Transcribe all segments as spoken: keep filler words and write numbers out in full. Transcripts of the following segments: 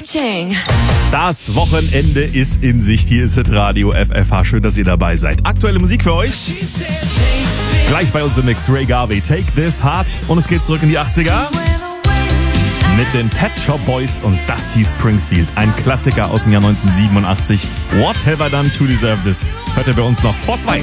Ching. Das Wochenende ist in Sicht. Hier ist Radio F F H. Schön, dass ihr dabei seid. Aktuelle Musik für euch. Gleich bei uns im Mix Ray Garvey, Take This Heart. Und es geht zurück in die achtziger. Mit den Pet Shop Boys und Dusty Springfield. Ein Klassiker aus dem Jahr neunzehnhundertsiebenundachtzig. What have I done to deserve this? Hört ihr bei uns noch vor zwei.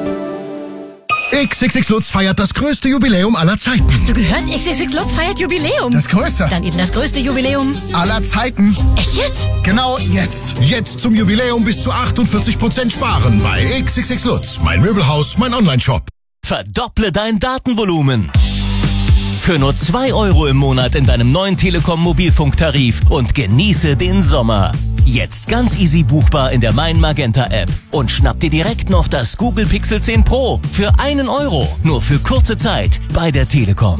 X X X Lutz feiert das größte Jubiläum aller Zeiten. Hast du gehört? X X X Lutz feiert Jubiläum. Das größte. Dann eben das größte Jubiläum aller Zeiten. Echt jetzt? Genau jetzt. Jetzt zum Jubiläum bis zu achtundvierzig Prozent sparen bei X X X Lutz. Mein Möbelhaus, mein Online-Shop. Verdopple dein Datenvolumen. Für nur zwei Euro im Monat in deinem neuen Telekom-Mobilfunktarif und genieße den Sommer. Jetzt ganz easy buchbar in der Mein Magenta App. Und schnapp dir direkt noch das Google Pixel zehn Pro für einen Euro. Nur für kurze Zeit bei der Telekom.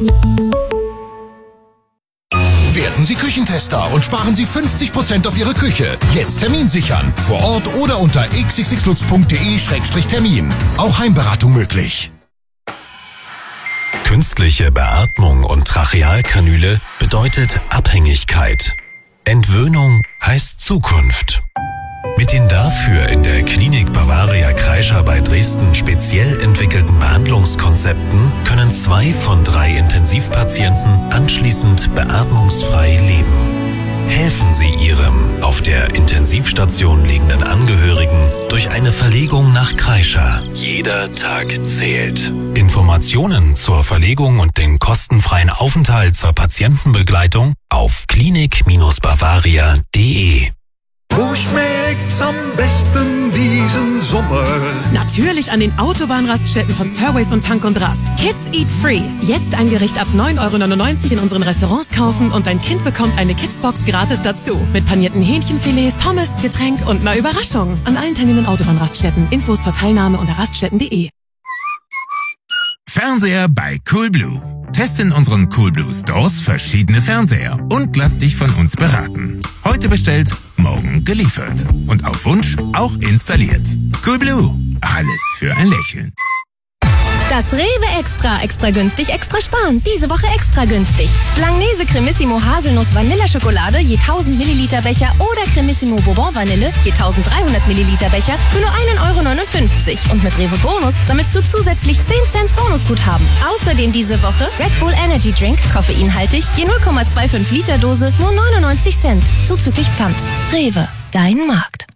Werden Sie Küchentester und sparen Sie fünfzig Prozent auf Ihre Küche. Jetzt Termin sichern. Vor Ort oder unter x x x lutz punkt d e Schrägstrich Termin. Auch Heimberatung möglich. Künstliche Beatmung und Trachealkanüle bedeutet Abhängigkeit. Entwöhnung heißt Zukunft. Mit den dafür in der Klinik Bavaria Kreischer bei Dresden speziell entwickelten Behandlungskonzepten können zwei von drei Intensivpatienten anschließend beatmungsfrei leben. Helfen Sie Ihrem auf der Intensivstation liegenden Angehörigen durch eine Verlegung nach Kreischer. Jeder Tag zählt. Informationen zur Verlegung und den kostenfreien Aufenthalt zur Patientenbegleitung auf klinik Bavaria punkt de. Wo schmeckt's am besten diesen Sommer? Natürlich an den Autobahnraststätten von Surways und Tank und Rast. Kids Eat Free. Jetzt ein Gericht ab neun Euro neunundneunzig in unseren Restaurants kaufen und dein Kind bekommt eine Kidsbox gratis dazu. Mit panierten Hähnchenfilets, Pommes, Getränk und einer Überraschung. An allen teilnehmenden Autobahnraststätten. Infos zur Teilnahme unter raststätten punkt de. Fernseher bei Coolblue. Teste in unseren Coolblue Stores verschiedene Fernseher und lass dich von uns beraten. Heute bestellt, morgen geliefert. Und auf Wunsch auch installiert. Coolblue. Alles für ein Lächeln. Das Rewe Extra. Extra günstig, extra sparen. Diese Woche extra günstig. Langnese Cremissimo Haselnuss Vanilleschokolade je tausend Milliliter Becher oder Cremissimo Bourbon Vanille je tausenddreihundert Milliliter Becher für nur einen Euro neunundfünfzig. Und mit Rewe Bonus sammelst du zusätzlich zehn Cent Bonusguthaben. Außerdem diese Woche Red Bull Energy Drink, koffeinhaltig, je null Komma fünfundzwanzig Liter Dose, nur neunundneunzig Cent. Zuzüglich Pfand. Rewe, dein Markt.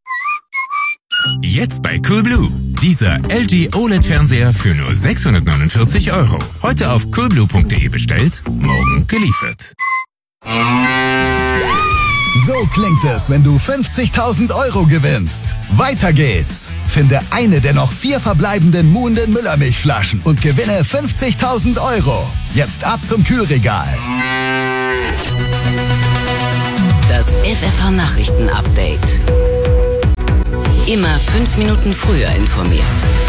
Jetzt bei Coolblue. Dieser L G O L E D-Fernseher für nur sechshundertneunundvierzig Euro. Heute auf coolblue punkt de bestellt, morgen geliefert. So klingt es, wenn du fünfzigtausend Euro gewinnst. Weiter geht's. Finde eine der noch vier verbleibenden Muhnden Müllermilchflaschen und gewinne fünfzigtausend Euro. Jetzt ab zum Kühlregal. Das F F H-Nachrichten-Update. Immer fünf Minuten früher informiert.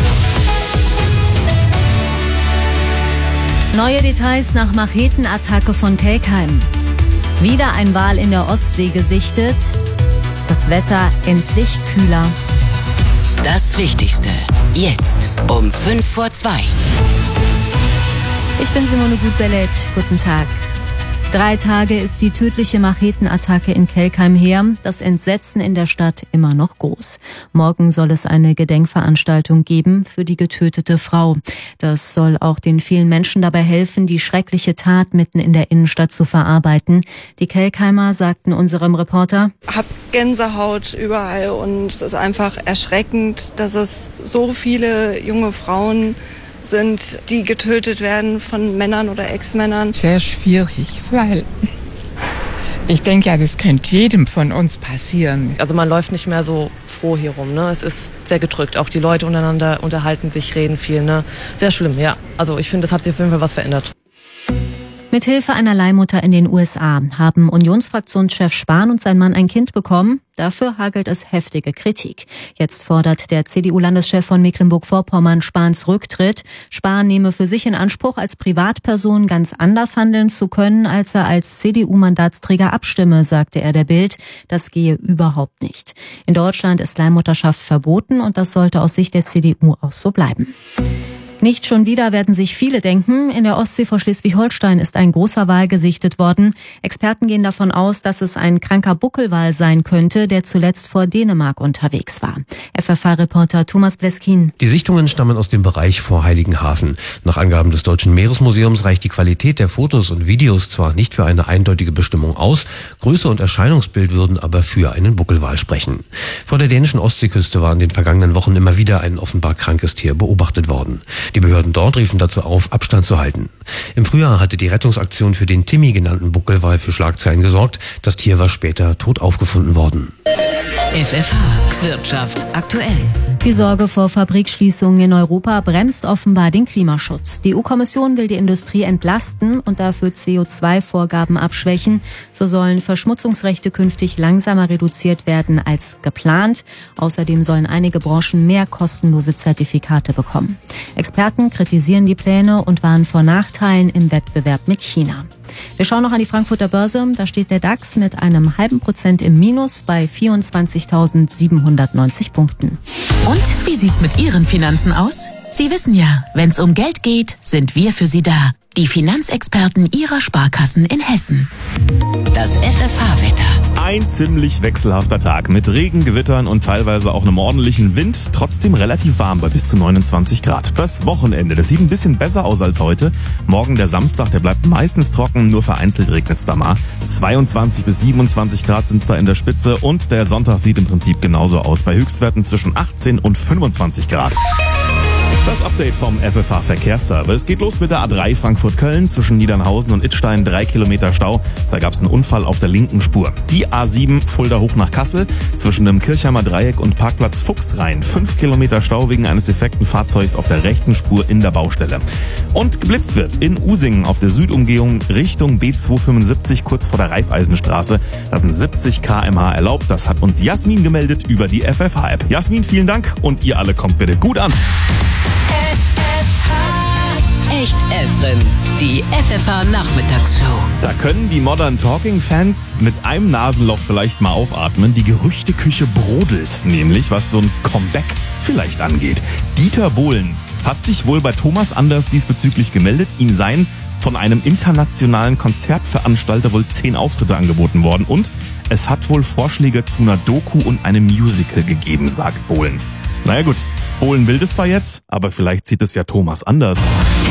Neue Details nach Machetenattacke von Kelkheim. Wieder ein Wal in der Ostsee gesichtet. Das Wetter endlich kühler. Das Wichtigste. Jetzt um fünf vor zwei. Ich bin Simone Gutbellet. Guten Tag. Drei Tage ist die tödliche Machetenattacke in Kelkheim her. Das Entsetzen in der Stadt immer noch groß. Morgen soll es eine Gedenkveranstaltung geben für die getötete Frau. Das soll auch den vielen Menschen dabei helfen, die schreckliche Tat mitten in der Innenstadt zu verarbeiten. Die Kelkheimer sagten unserem Reporter: Hab Gänsehaut überall und es ist einfach erschreckend, dass es so viele junge Frauen sind, die getötet werden von Männern oder Ex-Männern. Sehr schwierig, weil ich denke ja, das könnte jedem von uns passieren. Also man läuft nicht mehr so froh hier rum, ne? Es ist sehr gedrückt. Auch die Leute untereinander unterhalten sich, reden viel, ne? Sehr schlimm, ja. Also ich finde, das hat sich auf jeden Fall was verändert. Mithilfe einer Leihmutter in den U S A haben Unionsfraktionschef Spahn und sein Mann ein Kind bekommen. Dafür hagelt es heftige Kritik. Jetzt fordert der C D U-Landeschef von Mecklenburg-Vorpommern Spahns Rücktritt. Spahn nehme für sich in Anspruch, als Privatperson ganz anders handeln zu können, als er als C D U-Mandatsträger abstimme, sagte er der Bild. Das gehe überhaupt nicht. In Deutschland ist Leihmutterschaft verboten und das sollte aus Sicht der C D U auch so bleiben. Nicht schon wieder, werden sich viele denken. In der Ostsee vor Schleswig-Holstein ist ein großer Wal gesichtet worden. Experten gehen davon aus, dass es ein kranker Buckelwal sein könnte, der zuletzt vor Dänemark unterwegs war. F F H-Reporter Thomas Bleskin. Die Sichtungen stammen aus dem Bereich vor Heiligenhafen. Nach Angaben des Deutschen Meeresmuseums reicht die Qualität der Fotos und Videos zwar nicht für eine eindeutige Bestimmung aus, Größe und Erscheinungsbild würden aber für einen Buckelwal sprechen. Vor der dänischen Ostseeküste war in den vergangenen Wochen immer wieder ein offenbar krankes Tier beobachtet worden. Die Behörden dort riefen dazu auf, Abstand zu halten. Im Frühjahr hatte die Rettungsaktion für den Timmy genannten Buckelwal für Schlagzeilen gesorgt. Das Tier war später tot aufgefunden worden. F F H Wirtschaft aktuell. Die Sorge vor Fabrikschließungen in Europa bremst offenbar den Klimaschutz. Die E U-Kommission will die Industrie entlasten und dafür C O zwei Vorgaben abschwächen. So sollen Verschmutzungsrechte künftig langsamer reduziert werden als geplant. Außerdem sollen einige Branchen mehr kostenlose Zertifikate bekommen. Experten kritisieren die Pläne und warnen vor Nachteilen im Wettbewerb mit China. Wir schauen noch an die Frankfurter Börse. Da steht der DAX mit einem halben Prozent im Minus bei vierundzwanzigtausendsiebenhundertneunzig Punkten. Und wie sieht's mit Ihren Finanzen aus? Sie wissen ja, wenn's um Geld geht, sind wir für Sie da. Die Finanzexperten Ihrer Sparkassen in Hessen. Das F F H-Wetter. Ein ziemlich wechselhafter Tag mit Regen, Gewittern und teilweise auch einem ordentlichen Wind. Trotzdem relativ warm bei bis zu neunundzwanzig Grad. Das Wochenende, das sieht ein bisschen besser aus als heute. Morgen der Samstag, der bleibt meistens trocken, nur vereinzelt regnet's da mal. zweiundzwanzig bis siebenundzwanzig Grad sind's da in der Spitze und der Sonntag sieht im Prinzip genauso aus. Bei Höchstwerten zwischen achtzehn und fünfundzwanzig Grad. Das Update vom F F H-Verkehrsservice geht los mit der A drei Frankfurt-Köln zwischen Niedernhausen und Idstein, drei Kilometer Stau. Da gab es einen Unfall auf der linken Spur. Die A sieben Fulda hoch nach Kassel zwischen dem Kirchheimer Dreieck und Parkplatz Fuchsrhein. fünf Kilometer Stau wegen eines defekten Fahrzeugs auf der rechten Spur in der Baustelle. Und geblitzt wird in Usingen auf der Südumgehung Richtung B zweihundertfünfundsiebzig kurz vor der Raiffeisenstraße. Da sind siebzig Kilometer pro Stunde erlaubt. Das hat uns Jasmin gemeldet über die F F H-App. Jasmin, vielen Dank und ihr alle kommt bitte gut an. Echt Evren, die F F H-Nachmittagsshow. Da können die Modern Talking-Fans mit einem Nasenloch vielleicht mal aufatmen. Die Gerüchteküche brodelt, nämlich was so ein Comeback vielleicht angeht. Dieter Bohlen hat sich wohl bei Thomas Anders diesbezüglich gemeldet. Ihm seien von einem internationalen Konzertveranstalter wohl zehn Auftritte angeboten worden. Und es hat wohl Vorschläge zu einer Doku und einem Musical gegeben, sagt Bohlen. Naja gut, Bohlen will das zwar jetzt, aber vielleicht sieht es ja Thomas anders.